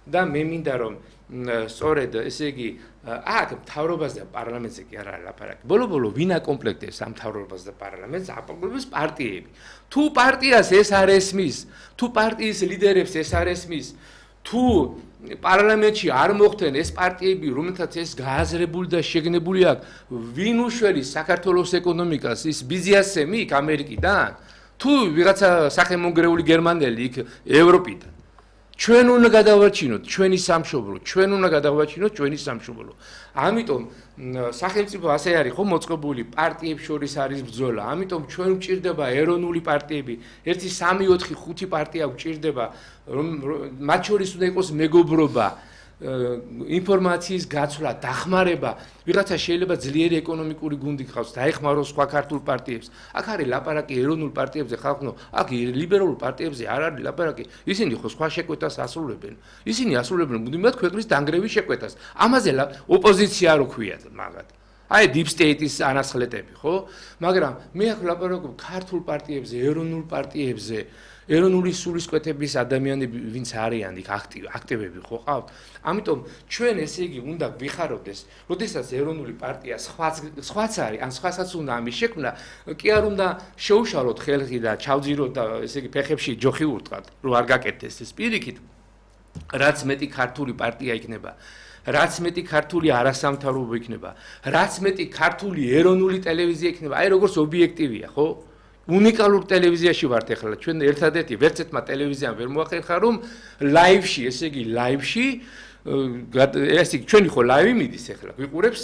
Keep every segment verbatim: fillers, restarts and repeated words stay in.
და მე მინდა რომ სწორედ ესე იგი აქ მთავრობას და პარლამენტზე კი არ არის ლაპარაკი. ბოლო-ბოლო ვინ აკომპლექტებს ამ მთავრობას და პარლამენტს? აკომპლექტებს პარტიები. თუ პარტიას ეს არ ესმის, თუ პარტიის ლიდერებს ეს არ ესმის, თუ პარლამენტში არ მოხდნენ ეს პარტიები, რომელთაც ეს გააზრებული და შეგნებული აქვს, ვინ უშველის საქართველოს ეკონომიკას, ის ბიზიასემი იქ ამერიკიდან, თუ ვიღაცა სახელმონგრეული გერმანელი იქ ევროპიდან. ჩვენ უნდა გადავაჩინოთ ჩვენი სამშობლო, ჩვენ უნდა გადავაჩინოთ ჩვენი სამშობლო. ამიტომ სახელმწიფო ასე არის ხო მოწყობილი, პარტიებს შორის არის ბრძოლა. ამიტომ ჩვენ გვჭირდება ეროვნული პარტიები, ერთი, სამი, ოთხი, ხუთი პარტია გვჭირდება, რომ მათ შორის უნდა იყოს მეგობრობა, ინფორმაციის გაცვლა, დახმარება. ვიღაცა შეიძლება ძლიერი ეკონომიკური გუნდი გყავს, დაეხმაროს სხვა ქართულ პარტიებს. აქ არის ლაპარაკი ეროვნულ პარტიებზე, ხალხო, აქ ლიბერალურ პარტიებზე არ არის ლაპარაკი. ისინი ხო სხვა შეკვეთას ასრულებენ. ისინი ასრულებენ მუდმივად ქვეყნის დანგრევის შეკვეთას. ამაზე ოპოზიცია რო ქვიათ მაგათ. აი deep state-ის ანასხლეტები, ხო? მაგრამ მე აქ ლაპარაკობ ქართულ პარტიებზე, ეროვნულ პარტიებზე. ეროვნული სულისკვეთების ადამიანები ვინც არიან იქ აქტივები ხო ყავთ. ამიტომ ჩვენ ესე იგი უნდა ვიხარობდეს, როდესაც ეროვნული პარტია სხვაც არის, ან სხვასაც უნდა ამის შექმნა, კი არ უნდა შეუშალოთ ხალხი და ჩავძიროთ და ესე იგი ფეხებში ჯოხი ურტყათ, რომ არ გაკეთდეს ეს პირიქით. რაც მეტი ქართული პარტია იქნება, რაც მეტი ქართული არასამთავრობო იქნება, რაც მეტი ქართული ეროვნული ტელევიზია იქნება, აი როგორც ობიექტივია, ხო? უნიკალურ ტელევიზიაში ვართ ახლა ჩვენ ერთადერთი ვერცერთმა ტელევიზიამ ვერ მოახერხა რომ ლაივში ესე იგი ლაივში ესე იგი ჩვენი ხო ლაივი მიდის ახლა ვიყურებს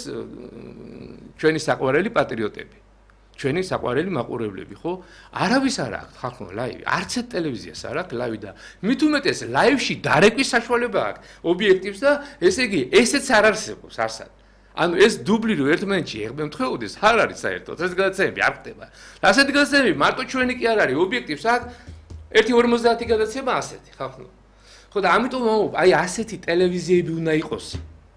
ჩვენი საყვარელი პატრიოტები ჩვენი საყვარელი მაყურებლები ხო არავის არ აქვს ხალხო ლაივი არც ერთ ტელევიზიას არ აქვს ლაივი და მით უმეტეს ლაივში დარეკვის საშუალება აქვს ობიექტივს და ესე იგი ესეც არ არსებობს არსად ანუ ეს დუბლი რო ერთმანეთში ეხმემთხვეოდეს არ არის საერთოდ ეს გადაცემები არ ხდება. ასეთი გადაცემები მარტო ჩვენი კი არ არის ობიექტივს აქ ერთი ორმოცდაათი გადაცემა ასეთი ხალხო. ხო და ამიტომ აი ასეთი ტელევიზიები უნდა იყოს.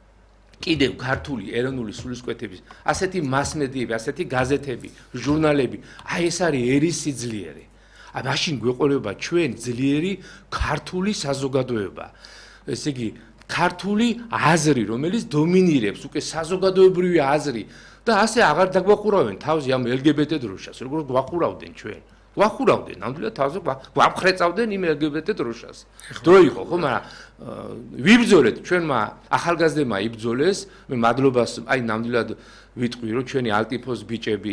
კიდევ ქართული ეროვნული სულისკვეთების ასეთი მასმედიები, ასეთი გაზეთები, ჟურნალები, აი ეს არის ერის სიძლიერე. აი მაშინ გვეყოლება ჩვენ ძლიერი ქართული საზოგადოება. ესე იგი ქართული აზრი, რომელიც დომინირებს, უკვე საზოგადოებრივი აზრი და ასე აღარ დაგვახურავენ თავზე ამ ელ გი ბე ტე დროშას, როგორც გვახურავდნენ ჩვენ. გვახურავდნენ, ნამდვილად თავზე გვაფხრეწავდნენ იმ ელ გი ბე ტე დროშას. დრო იყო, ხო, მაგრამ ვიბრძოლეთ ჩვენმა ახალგაზრდებმა იბრძოლეს, მე მადლობას, აი ნამდვილად ვიტყვი, რომ ჩვენი ალტიფოს ბიჭები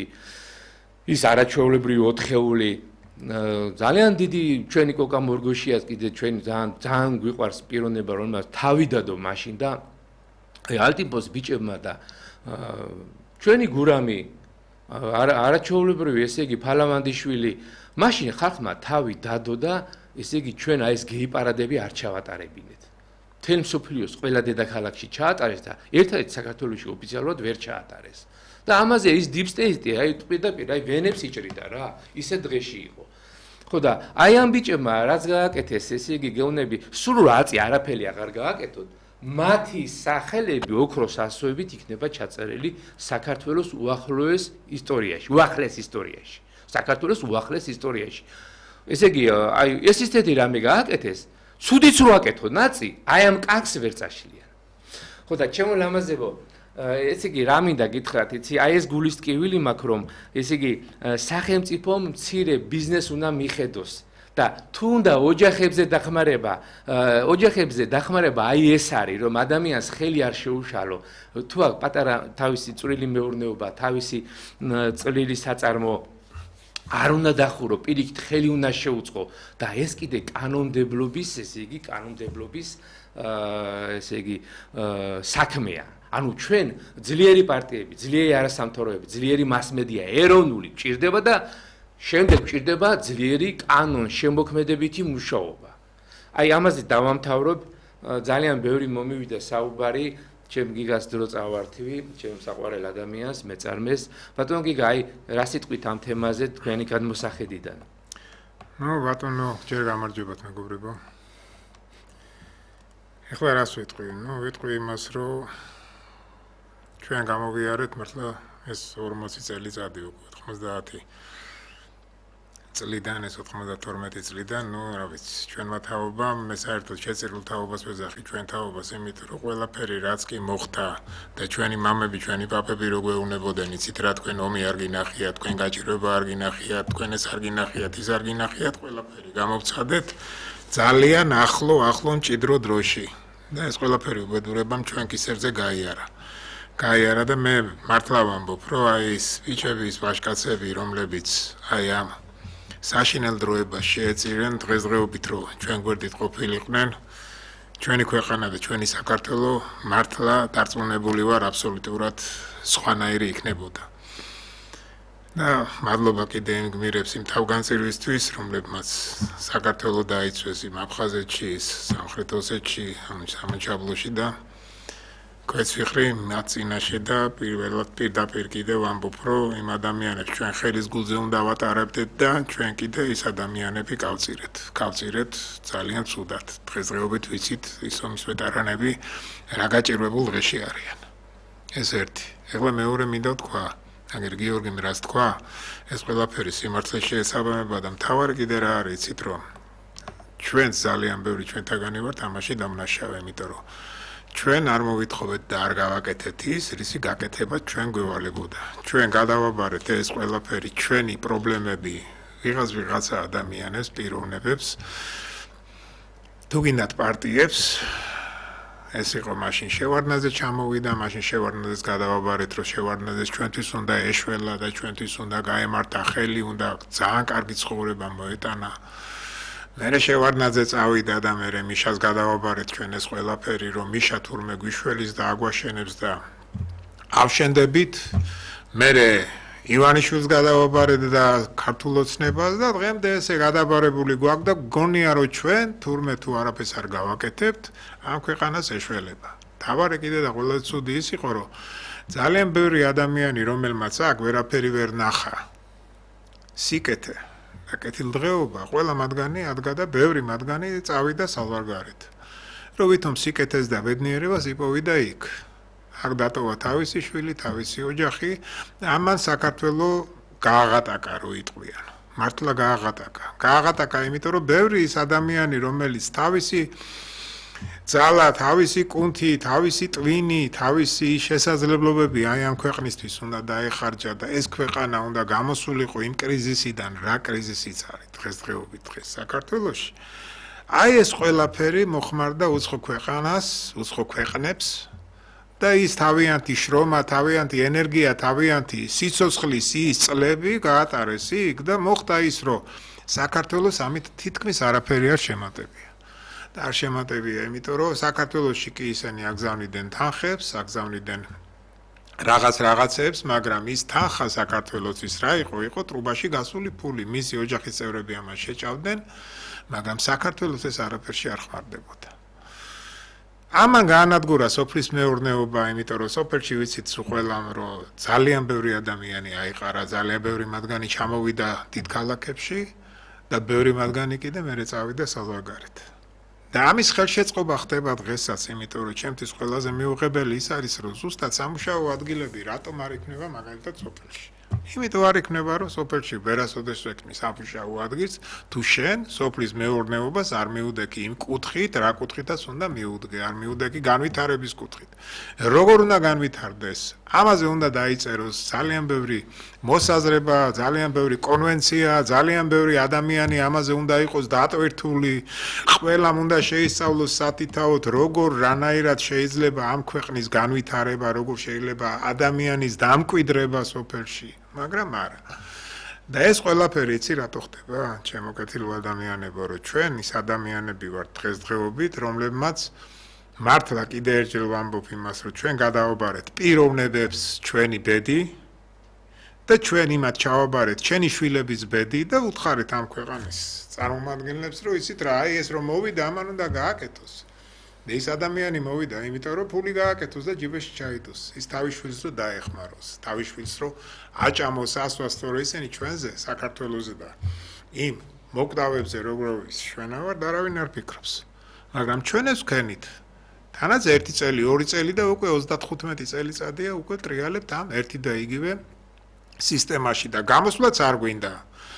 ის არაჩვეულებრივი ოთხეული ძალიან დიდი ჩვენი კოკა მორგოშიას კიდე ჩვენი ძალიან ძალიან გვიყვარს პიროვნება რომელსაც თავი დადო მაშინ და ალტიფოს ბიჭებმა და ჩვენი გურამი არაჩვეულებრივი ესე იგი ფალავანდიშვილი მაშინ ხალხმა თავი დადო და ესე იგი ჩვენ აი ეს გეი პარადები არ ჩავატარებინეთ თელ მსოფლიოს ყველა დედაქალაქში ჩაატარეს და ერთადერთი საქართველოში ოფიციალურად ვერ ჩაატარეს და ამაზე ის deep state-ი აი პირდაპირ აი ვენებს იჭრიდა რა ისე დღეში იყო ხო და აი ამ ბიჭებმა რაც გააკეთეს ესე იგი გეუნები სულ რა წი არაფერი აღარ გააკეთოთ მათი სახელები ოქროს ასოებით იქნება ჩაწერილი საქართველოს უახლოეს ისტორიაში უახლეს ისტორიაში საქართველოს უახლეს ისტორიაში ესე იგი აი ეს ისეთი რამე გააკეთეს ცუდიც რო აკეთო ნაცი აი ამ კაცს ვერ წაშლიან ხო და ჩემო ლამაზებო ესე იგი რა მინდა გითხრათ იცი აი ეს გულის ტკივილი მაქვს რომ ესე იგი სახელმწიფომ მცირე ბიზნეს უნდა მიხედოს და თუ უნდა ოჯახებზე დახმარება ოჯახებზე დახმარება აი ეს არის რომ ადამიანს ხელი არ შეუშალო თუ აქვს პატარა თავისი წვრილი მეურნეობა თავისი წვრილი საწარმო არ უნდა დახურო პირიქით ხელი უნდა შეუწყო და ეს კიდე კანონმდებლობის ესე იგი კანონმდებლობის ესე იგი საქმეა ანუ ჩვენ ძლიერი პარტიები, ძლიერი არასამთავროები, ძლიერი მასმედია, ეროვნული ჭირდება და შემდეგ ჭირდება ძლიერი კანონ შემოქმედებითი მუშაობა. აი ამაზე დავამთავრებ, ძალიან ბევრი მომივიდა საუბარი, ჩემ გიგას დრო წავართივი, ჩემ საყვარელ ადამიანს, მეწარმეს. ბატონო გიგა, აი რა სიტყვით ამ თემაზე თქვენი გადმოსახედიდან? ნუ ბატონო, ჯერ გამარჯობათ მეგობრებო. ეხლა რას ვიტყვი? ნუ ვიტყვი იმას, რომ ჩვენ გამოვიარეთ მართლა ეს ორმოცი წელიწადი უკვე თხმოცდაათი წლიდან ეს ოთხმოცდათორმეტი წლიდან, ну, რა ვიცი, ჩვენმა თაობამ მე საერთოდ შეწირულ თაობას ვეძახი ჩვენ თაობას, იმიტომ რომ ყველაფერი რაც კი მოხდა და ჩვენი მამები, ჩვენი პაპები რო გვეუბნებოდნენ, იცით რა თქვენ ომი არ გინახიათ, თქვენ გაჭირვება არ გინახიათ, თქვენ ეს არ გინახიათ, ის არ გინახიათ, ყველაფერი გამოვცადეთ ძალიან ახლო, ახლო მჭიდრო დროში. და ეს ყველაფერი უბედურებამ ჩვენ კისერზე გაიარა. გაიარა და მე მართლა ვამბობ, რომ აი ეს ბიჭები, ის ვაჟკაცები, რომლებიც აი ამ საშინელ დროებას შეეწირენ დღესდღეობით რომ ჩვენ გვერდით ყოფილიყვნენ ჩვენი ქვეყანა და ჩვენი საქართველო მართლა დარწმუნებული ვარ აბსოლუტურად სხვანაირი იქნებოდა და მადლობა კიდე იმ გმირებს იმ თავგანწირვისთვის რომლებმაც საქართველო დაიცვეს იმ აფხაზეთში სამხრეთ ოსეთში ანუ სამაჩაბლოში და Kvetsvixri მაწინაშე და პირველად პირდაპირ კიდევ ვამბობ, რომ იმ ადამიანებს ჩვენ ხელის გულზე უნდა ვატარებდეთ და ჩვენ კიდე ის ადამიანები გავწირეთ. გავწირეთ ძალიან ცუდად. დღესდღეობით ვიცით ის ომის ვეტერანები რა გაჭირვებულ დღეში არიან. ეს ერთი. ეხლა მეორე მინდა ვთქვა, აგერ გიორგიმ რას თქვა, ეს ყველაფერი სიმართლეს შეესაბამება და მთავარი კიდე რა არის, იცით რომ ჩვენ ძალიან ბევრი ჩვენთაგანი ვართ ამაში დამნაშავე, იმიტომ რომ ჩვენ არ მოვითხოვეთ და არ გავაკეთეთ ის, რისი გაკეთება ჩვენ გვევალებოდა. ჩვენ გადავაბარეთ ეს ყველაფერი ჩვენი პრობლემები ვიღაც ვიღაცა ადამიანებს, პიროვნებებს, თუ გინდათ პარტიებს, ეს იყო მაშინ შევარდნაძე ჩამოვიდა, მაშინ შევარდნაძეს გადავაბარეთ, რომ შევარდნაძეს ჩვენთვის უნდა ეშველა და ჩვენთვის უნდა გაემართა ხელი, უნდა ძალიან კარგი ცხოვრება მოეტანა. მერე შევარდნაძე წავიდა და მერე მიშას გადავაბარეთ ჩვენ ეს ყველაფერი რომ მიშა თურმე გვიშველის და აგვაშენებს და ავშენდებით მერე ივანიშვილს გადავაბარეთ და ქართულ ოცნებას და დღემდე ესე გადაბარებული გვაქვს და გონია რომ ჩვენ თურმე თუ არაფერს არ გავაკეთებთ ამ ქვეყანას ეშველება. თავარი კიდე და ყველაზე ცუდი ის იყო რომ ძალიან ბევრი ადამიანი რომელმაც აქ ვერაფერი ვერ ნახა სიკეთე კეთილდღეობა ყველა მათგანი ადგა და ბევრი მათგანი წავიდა საზღვარგარეთ. რომ ვითომ სიკეთეს და ბედნიერებას იპოვიდა იქ. აქ დატოვა თავისი შვილი, თავისი ოჯახი, ამან საქართველო გააღატაკა რო იტყვიან. მართლა გააღატაკა. გააღატაკა იმიტომ რომ ბევრი ის ადამიანი რომელიც თავისი ძალა, თავისი კუნთი, თავისი ტვინი, თავისი შესაძლებლობები აი ამ ქვეყნისთვის უნდა დაეხარჯა და ეს ქვეყანა უნდა გამოსულიყო იმ კრიზისიდან, რა კრიზისიც არის დღესდღეობით დღეს საქართველოში. აი ეს ყველაფერი მოხმარდა უცხო ქვეყანას, უცხო ქვეყნებს და ის თავიანთი შრომა, თავიანთი ენერგია, თავიანთი სიცოცხლის ის წლები გაატარეს იქ და მოხდა ის, რომ საქართველოს ამით თითქმის არაფერი არ შემატებია. არ შემატებია, იმიტომ რომ საქართველოში კი ისინი აგზავნიდნენ თანხებს, აგზავნიდნენ რაღაც რაღაცებს, მაგრამ ის თანხა საქართველოსთვის რა იყო? იყო ტრუბაში გასული ფული, მისი ოჯახის წევრები ამას შეჭავდნენ, მაგრამ საქართველოს ეს არაფერში არ ხმარდებოდა. ამან გაანადგურა სოფლის მეურნეობა, იმიტომ რომ სოფელში ვიცით სულ ყველამ, რომ ძალიან ბევრი ადამიანი აიყარა, ძალიან ბევრი მათგანი ჩამოვიდა დიდ ქალაქებში და ბევრი მათგანი კიდე მერე წავიდა საზღვარგარეთ. და ამის ხელშეწყობა ხდება დღესაც, იმიტომ რომ ჩემთვის ყველაზე მიუღებელი ის არის, რომ ზუსტად სამუშაო ადგილები რატომ არ იქნება მაგალითად სოფელში. იმიტომ არ იქნება, რომ სოფელში ვერასოდეს ვექმნი სამუშაო ადგილს, თუ შენ სოფლის მეურნეობას არ მიუდექი იმ კუთხით, რა კუთხითაც უნდა მიუდგე, არ მიუდექი განვითარების კუთხით. როგორ უნდა განვითარდეს? ამაზე უნდა დაიწეროს ძალიან ბევრი მოსაზრება, ძალიან ბევრი კონვენცია, ძალიან ბევრი ადამიანი ამაზე უნდა იყოს დატვირთული, ყველამ უნდა შეისწავლოს სათითაოდ, როგორ რანაირად შეიძლება ამ ქვეყნის განვითარება, როგორ შეიძლება ადამიანის დამკვიდრება სოფელში, მაგრამ არა. და ეს ყველაფერი იცი რატო ხდება? ჩემო კეთილ ადამიანებო, რომ ჩვენ ის ადამიანები ვართ დღესდღეობით, რომლებმაც მართლა კიდე ერთხელ ვამბობ იმას, რომ ჩვენ გადავაბარეთ პიროვნებებს ჩვენი ბედი და ჩვენ იმათ ჩავაბარეთ ჩვენი შვილების ბედი და უთხარით ამ ქვეყანის წარმომადგენლებს, რომ იცით რა, აი ეს რომ მოვიდა, ამან უნდა გააკეთოს. და ის ადამიანი მოვიდა, იმიტომ რომ ფული გააკეთოს და ჯიბეში ჩაიდოს. ის თავის შვილს რო დაეხმაროს, თავის შვილს რო აჭამოს, ასვას, თორე ისინი ჩვენზე, საქართველოზე და იმ მოკვდავებზე როგორ ის ჩვენავარ, არავინ არ ფიქრობს. მაგრამ ჩვენ ეს ვქენით თანაც ერთი წელი, ორი წელი და უკვე ოცდათხუთმეტი წელიწადია უკვე ტრიალებთ ამ ერთი და იგივე სისტემაში და გამოსვლაც არ გვინდა.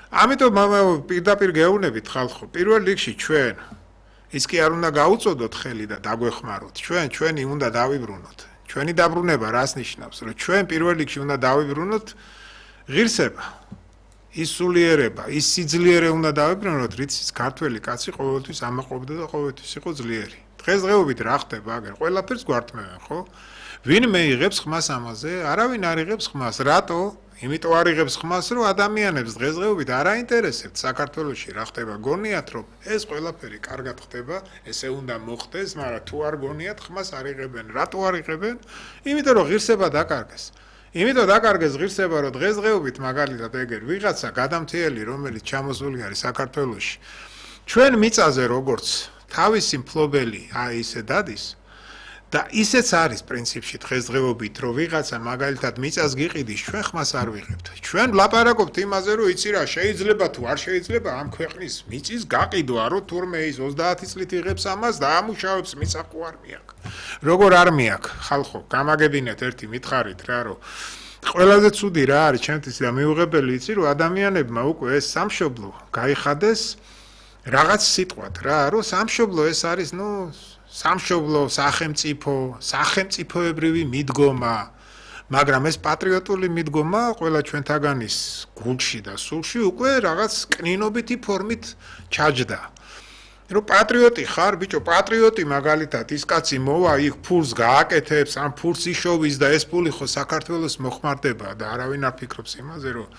ამიტომ პირდაპირ გეუბნებით ხალხო, პირველ რიგში ჩვენ ის კი არ უნდა გაუწოდოთ ხელი და დაგვეხმაროთ. ჩვენ ჩვენი უნდა დავიბრუნოთ. ჩვენი დაბრუნება რას ნიშნავს, რომ ჩვენ პირველ რიგში უნდა დავიბრუნოთ ღირსება, ის სულიერება, ის სიძლიერე უნდა დავიბრუნოთ, რითიც ქართველი კაცი ყოველთვის ამაყობდა და ყოველთვის იყო ძლიერი. დღესდღეობით რა ხდება, აგერ ყველაფერს გვართმევენ, ხო? ვინმე იღებს ხმას ამაზე? არავინ არ იღებს ხმას. რატო? იმიტომ არ იღებს ხმას, რომ ადამიანებს დღესდღეობით არ აინტერესებთ საქართველოში რა ხდება. გონიათ, რომ ეს ყველაფერი კარგად ხდება, ესე უნდა მოხდეს, მაგრამ თუ არ გონიათ, ხმას არ იღებენ. რატო არ იღებენ? იმიტომ რომ ღირსება დაკარგეს. იმიტომ დაკარგეს ღირსება, რომ დღესდღეობით მაგალითად ეგერ ვიღაცა გადამთიელი, რომელიც ჩამოსული არის საქართველოში, ჩვენ მიწაზე როგორც თავისი მფლობელი აი ისე დადის და ისეც არის პრინციპში დღესდღეობით, რომ ვიღაცა მაგალითად მიწას გიყიდის, ჩვენ ხმას არ ვიღებთ. ჩვენ ვლაპარაკობთ იმაზე, რომ იცი რა, შეიძლება თუ არ შეიძლება ამ ქვეყნის მიწის გაყიდვა, რომ თურმე ის ოცდაათი წლით იღებს ამას და ამუშავებს მიწა ხო არ მიაქვს. როგორ არ მიაქვს, ხალხო, გამაგებინეთ ერთი მითხარით რა, რომ ყველაზე ცუდი რა არის ჩემთვის და მიუღებელი იცი, რომ ადამიანებმა უკვე ეს სამშობლო გაიხადეს რაღაც სიტყვად რა, რომ სამშობლო ეს არის, ნუ სამშობლო, სახელმწიფო, სახელმწიფოებრივი მიდგომა, მაგრამ ეს პატრიოტული მიდგომა ყველა ჩვენთაგანის გულში და სულში უკვე რაღაც კნინობითი ფორმით ჩაჯდა. რომ პატრიოტი ხარ, ბიჭო, პატრიოტი მაგალითად ის კაცი მოვა, იქ ფულს გააკეთებს, ამ ფულს იშოვის და ეს ფული ხო საქართველოს მოხმარდება და არავინ არ ფიქრობს იმაზე, რომ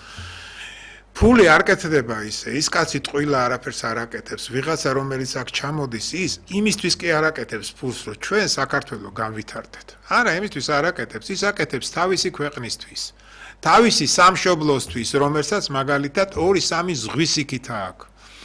ფული არ კეთდება ისე, ის კაცი ტყუილა არაფერს არ აკეთებს, ვიღაცა რომელიც აქ ჩამოდის, ის იმისთვის კი არ აკეთებს ფულს, რომ ჩვენ საქართველოს განვითარდეთ. არა, იმისთვის არ აკეთებს, ის აკეთებს თავისი ქვეყნისთვის, თავისი სამშობლოსთვის, რომელსაც მაგალითად ორი სამი ზღვის იქით აქვს.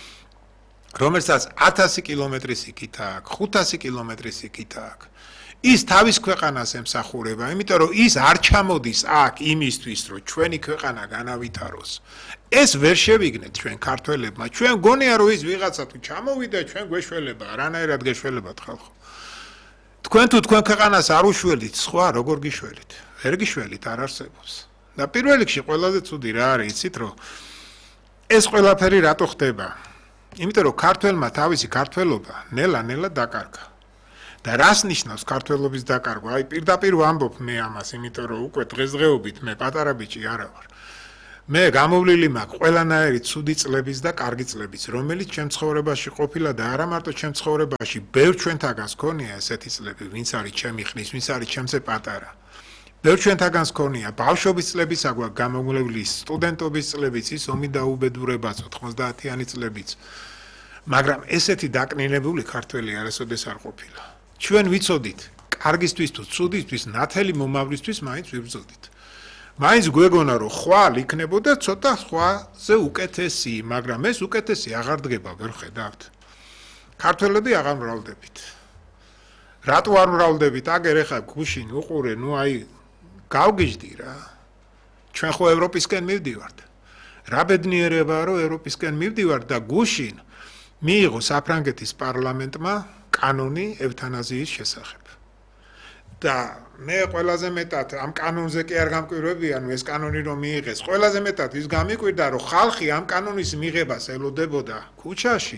რომელსაც ათასი კილომეტრის იქით აქვს, ხუთასი კილომეტრის იქით აქვს. ის თავის ქვეყანას ემსახურება, იმიტომ რომ ის არ ჩამოდის აქ იმისთვის, რომ ჩვენი ქვეყანა განავითაროს. ეს ვერ შევიგნეთ ჩვენ ქართველებმა. ჩვენ გონია რომ ის ვიღაცა თუ ჩამოვიდა, ჩვენ გვეშველება, რანაირად გეშველებათ ხალხო. თქვენ თუ თქვენ ქვეყანას არ უშველით, სხვა როგორ გიშველით? ვერ გიშველით, არ არსებობს. და პირველ რიგში ყველაზე ცუდი რა არის, იცით რომ ეს ყველაფერი რატო ხდება? იმიტომ რომ ქართველმა თავისი ქართველობა ნელა-ნელა დაკარგა. და რას ნიშნავს ქართველობის დაკარგვა? აი პირდაპირ ვამბობ მე ამას, იმიტომ რომ უკვე დღესდღეობით მე პატარა ბიჭი არა ვარ. მე გამოვლილი მაქვს ყველანაირი ცუდი წლების და კარგი წლების, რომელიც ჩემ ცხოვრებაში ყოფილა და არა მარტო ჩემ ცხოვრებაში, ბევრ ჩვენთაგანს ქონია ესეთი წლები, ვინც არის ჩემი ხნის, ვინც არის ჩემზე პატარა. ბევრ ჩვენთაგანს ქონია ბავშვობის წლებიც აგვაქვს გამოვლილი, სტუდენტობის წლებიც, ის ომი და უბედურებაც ოთხმოცდაათიანი წლებიც. მაგრამ ესეთი დაკნინებული ქართველი არასოდეს არ ყოფილა. ჩვენ ვიცოდით, კარგისთვის თუ ცუდისთვის, ნათელი მომავლისთვის მაინც ვიბრძოდით. მაინც გვეგონა რომ ხვალ იქნებოდა ცოტა სხვაზე უკეთესი, მაგრამ ეს უკეთესი აღარ დგება, ვერ ხედავთ. ქართველები აღარ მრავლდებით. რატო არ მრავლდებით? აგერ ეხა გუშინ უყურე, ნუ აი გავგიჟდი რა. ჩვენ ხო ევროპისკენ მივდივართ. რა ბედნიერებაა რომ ევროპისკენ მივდივართ და გუშინ მიიღო საფრანგეთის პარლამენტმა კანონი ევთანაზიის შესახებ. და მე ყველაზე მეტად ამ კანონზე კი არ გამკვირვებია, ნუ ეს კანონი რომ მიიღეს, ყველაზე მეტად ის გამიკვირდა, რომ ხალხი ამ კანონის მიღებას ელოდებოდა ქუჩაში.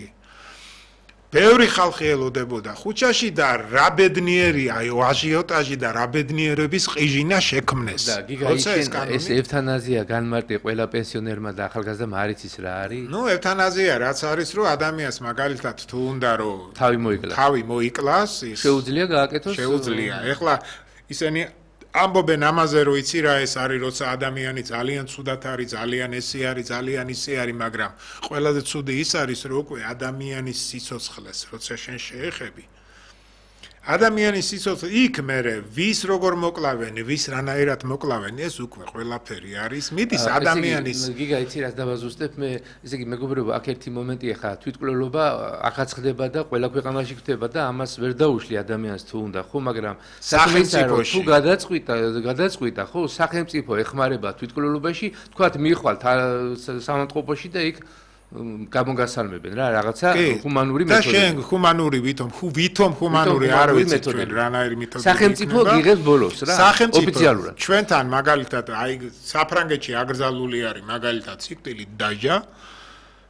ბევრი ხალხი ელოდებოდა ქუჩაში და რა ბედნიერია, აი აჟიოტაჟი და რა ბედნიერების ყიჟინა შექმნეს. და გიგაიშენ ეს ევთანაზია განმარტი ყველა პენსიონერმა და ახალგაზრდამ არ იცის რა არის? ნუ ევთანაზია რაც არის, რომ ადამიანს მაგალითად თუ უნდა რომ თავი მოიკლას. თავი მოიკლას, ის შეუძლია გააკეთოს? შეუძლია. ეხლა ისინი ამბობენ ამაზე, რომ იცი რა ეს არის, როცა ადამიანი ძალიან ცუდად არის, ძალიან ესე არის, ძალიან ისე არის, მაგრამ ყველაზე ცუდი ის არის, რომ უკვე ადამიანის სიცოცხლეს, როცა შენ შეეხები, ადამიანის სიცოცხლე იქ მერე ვის როგორ მოკლავენ, ვის რანაირად მოკლავენ, ეს უკვე ყველაფერი არის. მიდის ადამიანის გიგა იცი რაც დავაზუსტებ მე, ესე იგი მეგობრებო, აქ ერთი მომენტია ხა, თვითმკვლელობა ახაც ხდება და ყველა ქვეყანაში ხდება და ამას ვერ დაუშლი ადამიანს თუ უნდა, ხო, მაგრამ სახელმწიფოში თუ გადაწყვიტა, გადაწყვიტა, ხო, სახელმწიფო ეხმარება თვითმკვლელობაში, თქვათ მიხვალთ სამონტყოფოში და იქ გამოგასალმებენ რა რაღაცა ჰუმანური მეთოდები. და შენ ჰუმანური ვითომ, ვითომ ჰუმანური არ ვიცი ჩვენ რანაირი მეთოდები. სახელმწიფო გიღებს ბოლოს რა, ოფიციალურად. ჩვენთან მაგალითად აი საფრანგეთში აკრძალული არის მაგალითად სიკვდილი დაჟა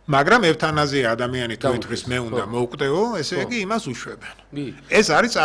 მაგრამ ევთანაზია ადამიანი თუ ითქვის მე უნდა ხო. მოვკვდეო, ესე იგი იმას უშვებენ. კი. ეს არის